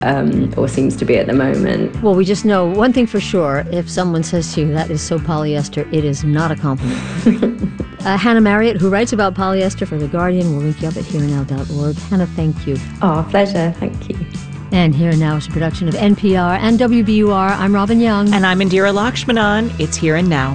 or seems to be at the moment. Well, we just know one thing for sure. If someone says to you, that is so polyester, it is not a compliment. Hannah Marriott, who writes about polyester for The Guardian, will link you up at herenow.org. Hannah, thank you. Oh, pleasure. Thank you. And Here and Now is a production of NPR and WBUR. I'm Robin Young. And I'm Indira Lakshmanan. It's Here and Now.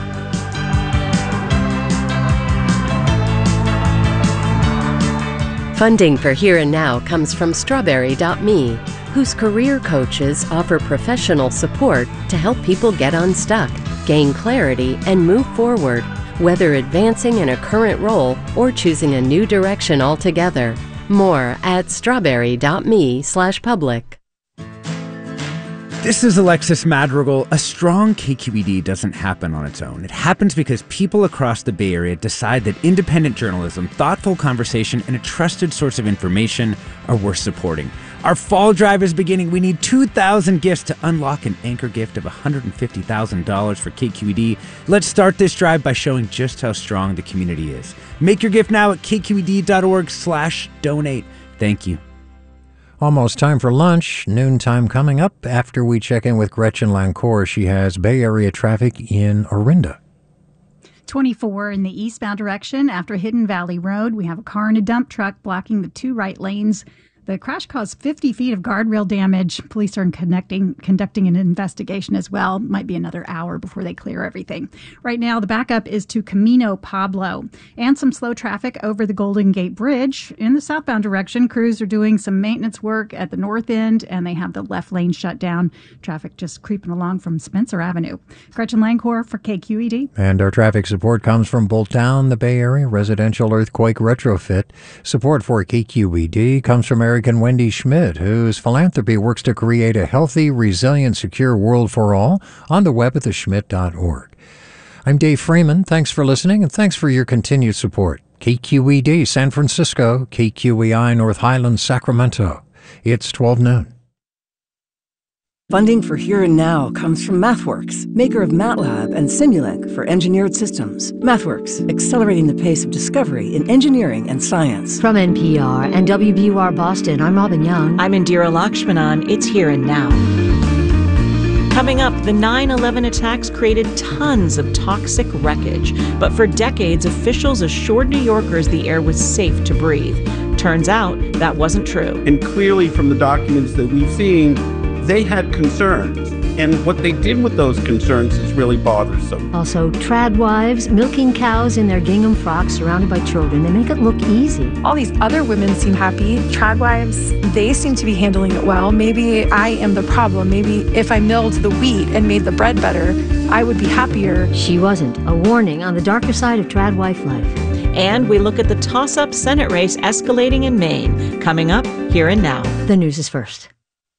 Funding for Here and Now comes from Strawberry.me, whose career coaches offer professional support to help people get unstuck, gain clarity, and move forward, whether advancing in a current role or choosing a new direction altogether. More at strawberry.me/public. This is Alexis Madrigal. A strong KQED doesn't happen on its own. It happens because people across the Bay Area decide that independent journalism, thoughtful conversation, and a trusted source of information are worth supporting. Our fall drive is beginning. We need 2,000 gifts to unlock an anchor gift of $150,000 for KQED. Let's start this drive by showing just how strong the community is. Make your gift now at kqed.org/donate. Thank you. Almost time for lunch. Noontime coming up after we check in with Gretchen Lancour. She has Bay Area traffic in Orinda. 24 in the eastbound direction after Hidden Valley Road. We have a car and a dump truck blocking the two right lanes. The crash caused 50 feet of guardrail damage. Police are conducting an investigation as well. Might be another hour before they clear everything. Right now, the backup is to Camino Pablo and some slow traffic over the Golden Gate Bridge. In the southbound direction, crews are doing some maintenance work at the north end, and they have the left lane shut down. Traffic just creeping along from Spencer Avenue. Gretchen Lancour for KQED. And our traffic support comes from Bolttown, the Bay Area residential earthquake retrofit. Support for KQED comes from Eric and Wendy Schmidt, whose philanthropy works to create a healthy, resilient, secure world for all, on the web at theschmidt.org. I'm Dave Freeman. Thanks for listening, and thanks for your continued support. KQED San Francisco, KQEI North Highlands, Sacramento. It's 12 noon. Funding for Here and Now comes from MathWorks, maker of MATLAB and Simulink for engineered systems. MathWorks, accelerating the pace of discovery in engineering and science. From NPR and WBUR Boston, I'm Robin Young. I'm Indira Lakshmanan. It's Here and Now. Coming up, the 9/11 attacks created tons of toxic wreckage. But for decades, officials assured New Yorkers the air was safe to breathe. Turns out that wasn't true. And clearly from the documents that we've seen, they had concerns, and what they did with those concerns is really bothersome. Also, trad wives milking cows in their gingham frocks surrounded by children. They make it look easy. All these other women seem happy. Trad wives, they seem to be handling it well. Maybe I am the problem. Maybe if I milled the wheat and made the bread better, I would be happier. She wasn't. A warning on the darker side of trad wife life. And we look at the toss-up Senate race escalating in Maine. Coming up, Here and Now. The news is first.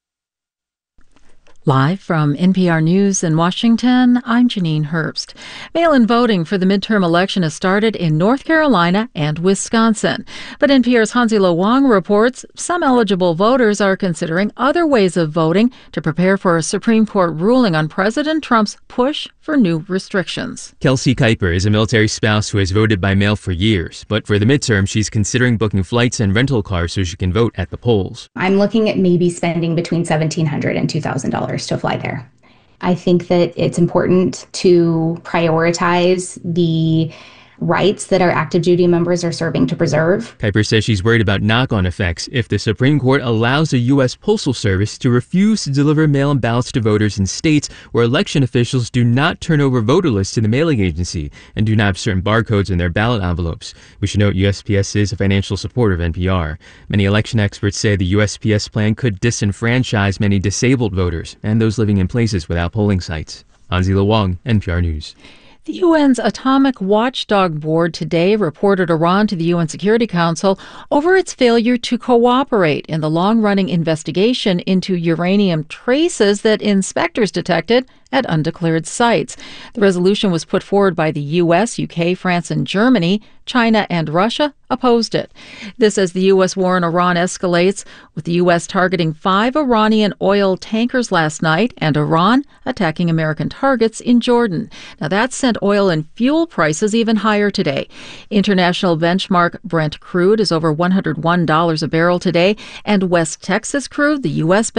Live from NPR News in Washington, I'm Janine Herbst. Mail-in voting for the midterm election has started in North Carolina and Wisconsin. But NPR's Hansi-Lo Wang reports some eligible voters are considering other ways of voting to prepare for a Supreme Court ruling on President Trump's push for new restrictions. Kelsey Kuiper is a military spouse who has voted by mail for years. But for the midterm, she's considering booking flights and rental cars so she can vote at the polls. I'm looking at maybe spending between $1,700 and $2,000 to fly there. I think that it's important to prioritize the rights that our active duty members are serving to preserve. Kuiper says she's worried about knock-on effects if the Supreme Court allows the U.S. Postal Service to refuse to deliver mail-in ballots to voters in states where election officials do not turn over voter lists to the mailing agency and do not have certain barcodes in their ballot envelopes. We should note USPS is a financial supporter of NPR. Many election experts say the USPS plan could disenfranchise many disabled voters and those living in places without polling sites. Hansi-Lo Wang, NPR News. The UN's Atomic Watchdog Board today reported Iran to the UN Security Council over its failure to cooperate in the long-running investigation into uranium traces that inspectors detected at undeclared sites. The resolution was put forward by the U.S., UK, France, and Germany. China and Russia opposed it. This as the U.S. war in Iran escalates, with the U.S. targeting 5 Iranian oil tankers last night and Iran attacking American targets in Jordan. Now that sent oil and fuel prices even higher today. International benchmark Brent crude is over $101 a barrel today, and West Texas crude, the U.S.